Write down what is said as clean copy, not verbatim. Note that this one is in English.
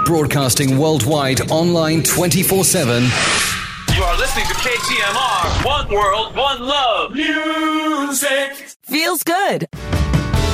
broadcasting worldwide, online 24/7. You are listening to KTMR. One world, one love. Music Feels good.